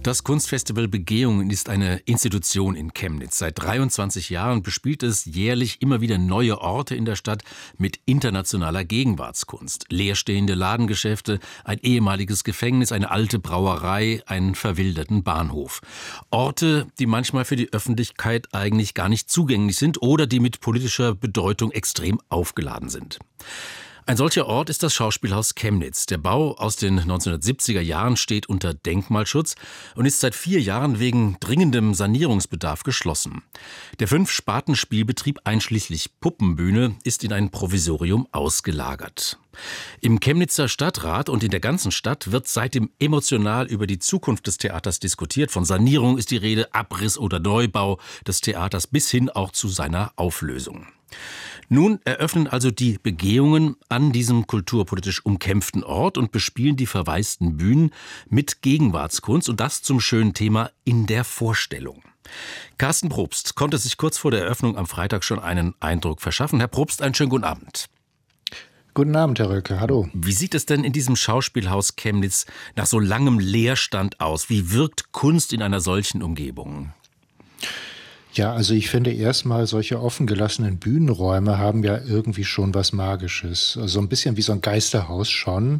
Das Kunstfestival Begehungen ist eine Institution in Chemnitz. Seit 23 Jahren bespielt es jährlich immer wieder neue Orte in der Stadt mit internationaler Gegenwartskunst. Leerstehende Ladengeschäfte, ein ehemaliges Gefängnis, eine alte Brauerei, einen verwilderten Bahnhof. Orte, die manchmal für die Öffentlichkeit eigentlich gar nicht zugänglich sind oder die mit politischer Bedeutung extrem aufgeladen sind. Ein solcher Ort ist das Schauspielhaus Chemnitz. Der Bau aus den 1970er Jahren steht unter Denkmalschutz und ist seit 4 Jahren wegen dringendem Sanierungsbedarf geschlossen. Der 5-Sparten-Spielbetrieb einschließlich Puppenbühne ist in ein Provisorium ausgelagert. Im Chemnitzer Stadtrat und in der ganzen Stadt wird seitdem emotional über die Zukunft des Theaters diskutiert. Von Sanierung ist die Rede, Abriss oder Neubau des Theaters bis hin auch zu seiner Auflösung. Nun eröffnen also die Begehungen an diesem kulturpolitisch umkämpften Ort und bespielen die verwaisten Bühnen mit Gegenwartskunst und das zum schönen Thema in der Vorstellung. Carsten Probst konnte sich kurz vor der Eröffnung am Freitag schon einen Eindruck verschaffen. Herr Probst, einen schönen guten Abend. Guten Abend, Herr Röcke. Hallo. Wie sieht es denn in diesem Schauspielhaus Chemnitz nach so langem Leerstand aus? Wie wirkt Kunst in einer solchen Umgebung? Ja, also ich finde erstmal, solche offen gelassenen Bühnenräume haben ja irgendwie schon was Magisches. Also ein bisschen wie so ein Geisterhaus schon.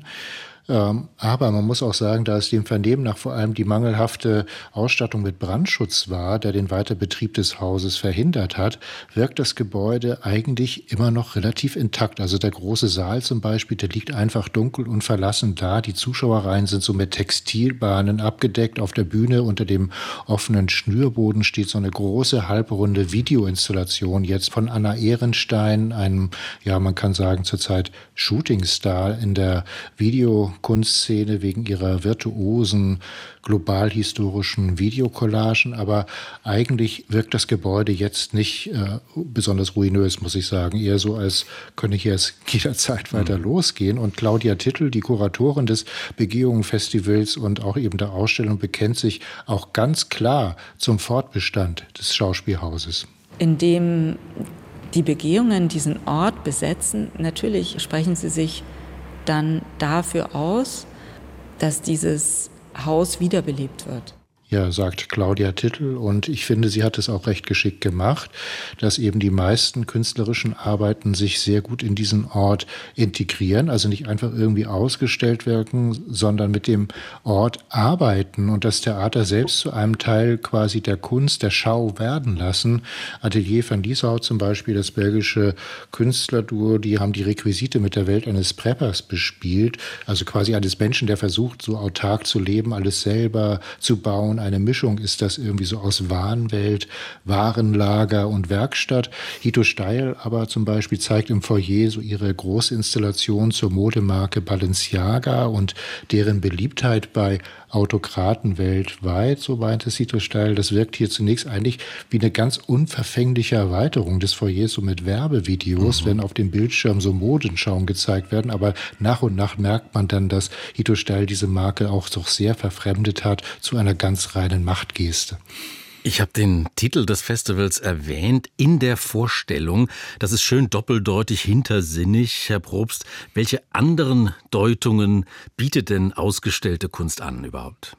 Aber man muss auch sagen, da es dem Vernehmen nach vor allem die mangelhafte Ausstattung mit Brandschutz war, der den Weiterbetrieb des Hauses verhindert hat, wirkt das Gebäude eigentlich immer noch relativ intakt. Also der große Saal zum Beispiel, der liegt einfach dunkel und verlassen da. Die Zuschauerreihen sind so mit Textilbahnen abgedeckt. Auf der Bühne unter dem offenen Schnürboden steht so eine große halbrunde Videoinstallation jetzt von Anna Ehrenstein, einem, ja man kann sagen zurzeit Shootingstar in der Videokunstszene wegen ihrer virtuosen, global-historischen Videocollagen, aber eigentlich wirkt das Gebäude jetzt nicht besonders ruinös, muss ich sagen. Eher so, als könne hier es jederzeit weiter losgehen. Und Claudia Tittel, die Kuratorin des Begehungen-Festivals und auch eben der Ausstellung, bekennt sich auch ganz klar zum Fortbestand des Schauspielhauses. Indem die Begehungen diesen Ort besetzen, natürlich sprechen sie sich dann dafür aus, dass dieses Haus wiederbelebt wird. Ja, sagt Claudia Tittel, und ich finde, sie hat es auch recht geschickt gemacht, dass eben die meisten künstlerischen Arbeiten sich sehr gut in diesen Ort integrieren, also nicht einfach irgendwie ausgestellt werden, sondern mit dem Ort arbeiten und das Theater selbst zu einem Teil quasi der Kunst, der Schau werden lassen. Atelier van Lieshout zum Beispiel, das belgische Künstlerduo, die haben die Requisite mit der Welt eines Preppers bespielt, also quasi eines Menschen, der versucht, so autark zu leben, alles selber zu bauen. Eine Mischung ist das irgendwie so aus Warenwelt, Warenlager und Werkstatt. Hito Steil aber zum Beispiel zeigt im Foyer so ihre Großinstallation zur Modemarke Balenciaga und deren Beliebtheit bei Autokraten weltweit, so meinte Hito Steil. Das wirkt hier zunächst eigentlich wie eine ganz unverfängliche Erweiterung des Foyers, so mit Werbevideos, wenn auf dem Bildschirm so Modenschauen gezeigt werden. Aber nach und nach merkt man dann, dass Hito Steil diese Marke auch doch sehr verfremdet hat zu einer ganz reinen Machtgeste. Ich habe den Titel des Festivals erwähnt, in der Vorstellung. Das ist schön doppeldeutig, hintersinnig. Herr Probst, welche anderen Deutungen bietet denn ausgestellte Kunst an überhaupt?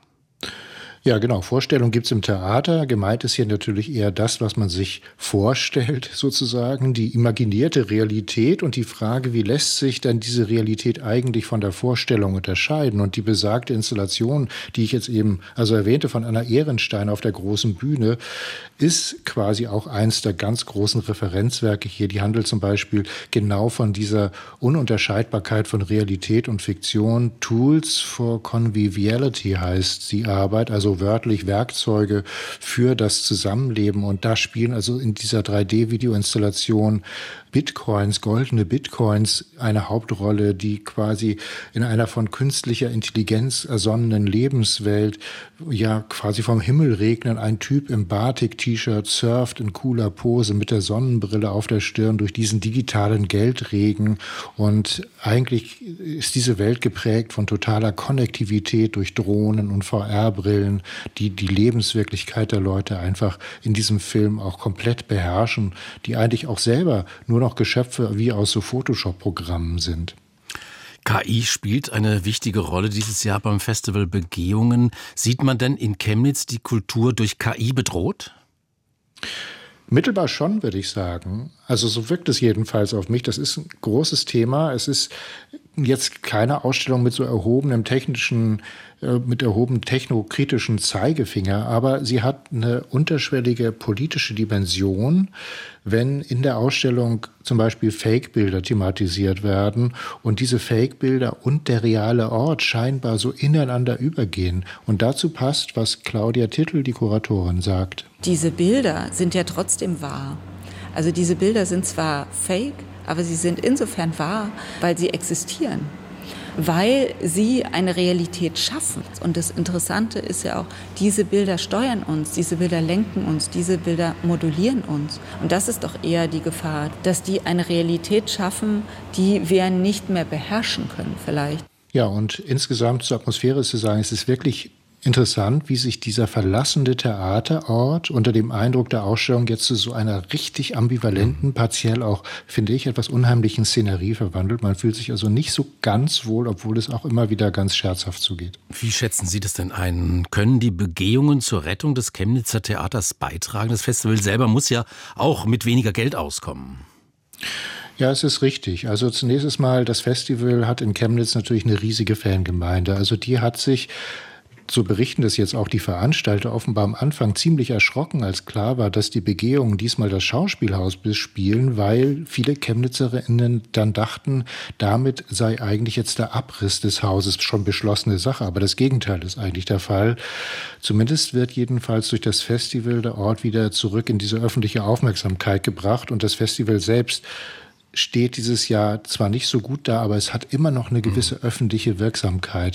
Ja, genau. Vorstellung gibt's im Theater. Gemeint ist hier natürlich eher das, was man sich vorstellt, sozusagen, die imaginierte Realität und die Frage, wie lässt sich dann diese Realität eigentlich von der Vorstellung unterscheiden? Und die besagte Installation, die ich jetzt eben erwähnte von Anna Ehrenstein auf der großen Bühne, ist quasi auch eins der ganz großen Referenzwerke hier. Die handelt zum Beispiel genau von dieser Ununterscheidbarkeit von Realität und Fiktion. Tools for Conviviality heißt die Arbeit, also wörtlich Werkzeuge für das Zusammenleben. Und da spielen also in dieser 3D-Videoinstallation Bitcoins, goldene Bitcoins, eine Hauptrolle, die quasi in einer von künstlicher Intelligenz ersonnenen Lebenswelt ja quasi vom Himmel regnen. Ein Typ im Batik-T-Shirt surft in cooler Pose mit der Sonnenbrille auf der Stirn durch diesen digitalen Geldregen. Und eigentlich ist diese Welt geprägt von totaler Konnektivität durch Drohnen und VR-Brillen, die die Lebenswirklichkeit der Leute einfach in diesem Film auch komplett beherrschen, die eigentlich auch selber nur noch Geschöpfe wie aus so Photoshop-Programmen sind. KI spielt eine wichtige Rolle dieses Jahr beim Festival Begehungen. Sieht man denn in Chemnitz die Kultur durch KI bedroht? Mittelbar schon, würde ich sagen. Also so wirkt es jedenfalls auf mich. Das ist ein großes Thema. Es ist jetzt keine Ausstellung mit so erhobenem technokritischen Zeigefinger, aber sie hat eine unterschwellige politische Dimension, wenn in der Ausstellung zum Beispiel Fake-Bilder thematisiert werden und diese Fake-Bilder und der reale Ort scheinbar so ineinander übergehen. Und dazu passt, was Claudia Tittel, die Kuratorin, sagt. Diese Bilder sind ja trotzdem wahr. Also diese Bilder sind zwar fake, aber sie sind insofern wahr, weil sie existieren, weil sie eine Realität schaffen. Und das Interessante ist ja auch, diese Bilder steuern uns, diese Bilder lenken uns, diese Bilder modulieren uns. Und das ist doch eher die Gefahr, dass die eine Realität schaffen, die wir nicht mehr beherrschen können vielleicht. Ja, und insgesamt zur Atmosphäre ist zu sagen, es ist wirklich interessant, wie sich dieser verlassene Theaterort unter dem Eindruck der Ausstellung jetzt zu so einer richtig ambivalenten, partiell auch, finde ich, etwas unheimlichen Szenerie verwandelt. Man fühlt sich also nicht so ganz wohl, obwohl es auch immer wieder ganz scherzhaft zugeht. Wie schätzen Sie das denn ein? Können die Begehungen zur Rettung des Chemnitzer Theaters beitragen? Das Festival selber muss ja auch mit weniger Geld auskommen. Ja, es ist richtig. Also zunächst einmal, das Festival hat in Chemnitz natürlich eine riesige Fangemeinde. Also die hat sich, so berichten das jetzt auch die Veranstalter, offenbar am Anfang ziemlich erschrocken, als klar war, dass die Begehungen diesmal das Schauspielhaus bespielen, weil viele ChemnitzerInnen dann dachten, damit sei eigentlich jetzt der Abriss des Hauses schon beschlossene Sache. Aber das Gegenteil ist eigentlich der Fall. Zumindest wird jedenfalls durch das Festival der Ort wieder zurück in diese öffentliche Aufmerksamkeit gebracht. Und das Festival selbst steht dieses Jahr zwar nicht so gut da, aber es hat immer noch eine gewisse öffentliche Wirksamkeit.